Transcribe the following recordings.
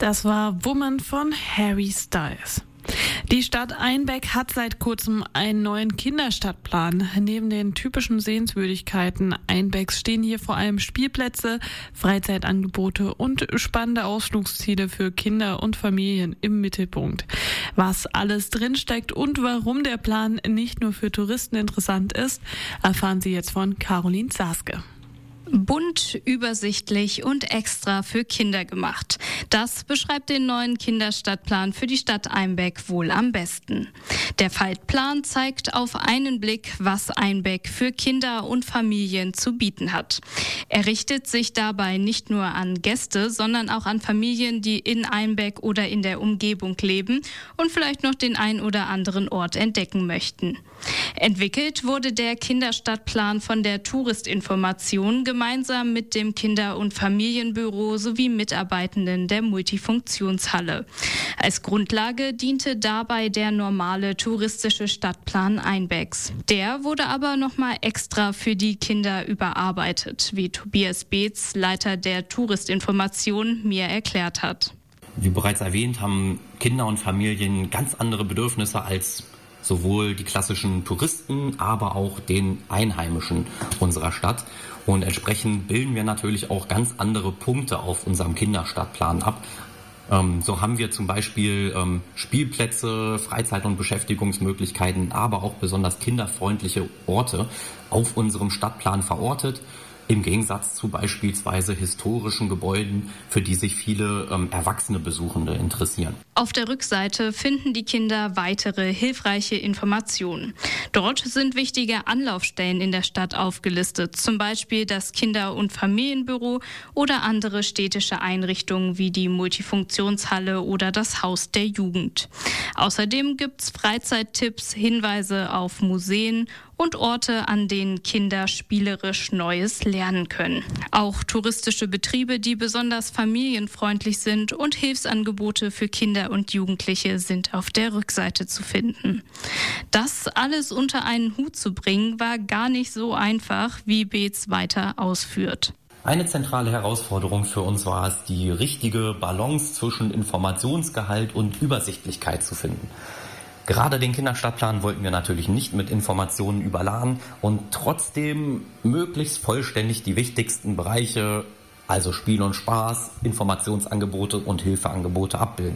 Das war Woman von Harry Styles. Die Stadt Einbeck hat seit kurzem einen neuen Kinderstadtplan. Neben den typischen Sehenswürdigkeiten Einbecks stehen hier vor allem Spielplätze, Freizeitangebote und spannende Ausflugsziele für Kinder und Familien im Mittelpunkt. Was alles drinsteckt und warum der Plan nicht nur für Touristen interessant ist, erfahren Sie jetzt von Caroline Saske. Bunt, übersichtlich und extra für Kinder gemacht. Das beschreibt den neuen Kinderstadtplan für die Stadt Einbeck wohl am besten. Der Faltplan zeigt auf einen Blick, was Einbeck für Kinder und Familien zu bieten hat. Er richtet sich dabei nicht nur an Gäste, sondern auch an Familien, die in Einbeck oder in der Umgebung leben und vielleicht noch den ein oder anderen Ort entdecken möchten. Entwickelt wurde der Kinderstadtplan von der Touristinformation gemeinsam mit dem Kinder- und Familienbüro sowie Mitarbeitenden der Multifunktionshalle. Als Grundlage diente dabei der normale touristische Stadtplan Einbecks. Der wurde aber nochmal extra für die Kinder überarbeitet, wie Tobias Beetz, Leiter der Touristinformation, mir erklärt hat. Wie bereits erwähnt, haben Kinder und Familien ganz andere Bedürfnisse als sowohl die klassischen Touristen, aber auch den Einheimischen unserer Stadt. Und entsprechend bilden wir natürlich auch ganz andere Punkte auf unserem Kinderstadtplan ab. So haben wir zum Beispiel Spielplätze, Freizeit- und Beschäftigungsmöglichkeiten, aber auch besonders kinderfreundliche Orte auf unserem Stadtplan verortet. Im Gegensatz zu beispielsweise historischen Gebäuden, für die sich viele erwachsene Besuchende interessieren. Auf der Rückseite finden die Kinder weitere hilfreiche Informationen. Dort sind wichtige Anlaufstellen in der Stadt aufgelistet, zum Beispiel das Kinder- und Familienbüro oder andere städtische Einrichtungen wie die Multifunktionshalle oder das Haus der Jugend. Außerdem gibt's Freizeittipps, Hinweise auf Museen und Orte, an denen Kinder spielerisch Neues lernen können. Auch touristische Betriebe, die besonders familienfreundlich sind, und Hilfsangebote für Kinder und Jugendliche sind auf der Rückseite zu finden. Das alles unter einen Hut zu bringen, war gar nicht so einfach, wie Beetz weiter ausführt. Eine zentrale Herausforderung für uns war es, die richtige Balance zwischen Informationsgehalt und Übersichtlichkeit zu finden. Gerade den Kinderstadtplan wollten wir natürlich nicht mit Informationen überladen und trotzdem möglichst vollständig die wichtigsten Bereiche, also Spiel und Spaß, Informationsangebote und Hilfeangebote abbilden.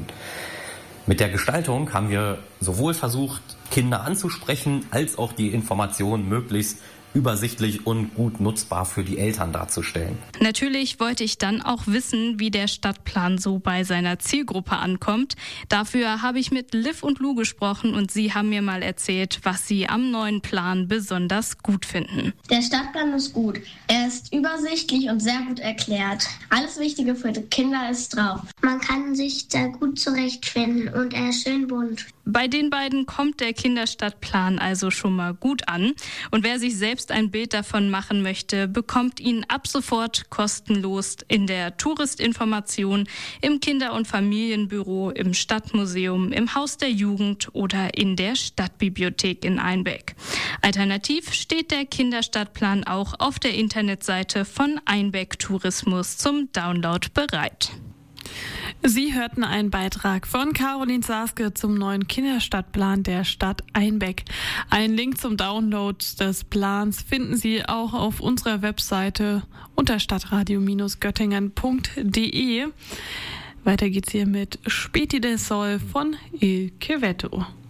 Mit der Gestaltung haben wir sowohl versucht, Kinder anzusprechen, als auch die Informationen möglichst übersichtlich und gut nutzbar für die Eltern darzustellen. Natürlich wollte ich dann auch wissen, wie der Stadtplan so bei seiner Zielgruppe ankommt. Dafür habe ich mit Liv und Lou gesprochen und sie haben mir mal erzählt, was sie am neuen Plan besonders gut finden. Der Stadtplan ist gut. Er ist übersichtlich und sehr gut erklärt. Alles Wichtige für die Kinder ist drauf. Man kann sich da gut zurechtfinden und er ist schön bunt. Bei den beiden kommt der Kinderstadtplan also schon mal gut an. Und wer sich selbst ein Bild davon machen möchte, bekommt ihn ab sofort kostenlos in der Touristinformation, im Kinder- und Familienbüro, im Stadtmuseum, im Haus der Jugend oder in der Stadtbibliothek in Einbeck. Alternativ steht der Kinderstadtplan auch auf der Internetseite von Einbeck Tourismus zum Download bereit. Sie hörten einen Beitrag von Caroline Saske zum neuen Kinderstadtplan der Stadt Einbeck. Einen Link zum Download des Plans finden Sie auch auf unserer Webseite unter stadtradio-göttingen.de. Weiter geht's hier mit Späti del Sol von Il Chivetto.